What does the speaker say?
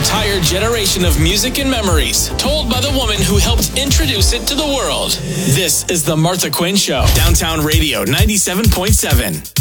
entire generation of music and memories, told by the woman who helped introduce it to the world. This is The Martha Quinn Show. Downtown Radio 97.7.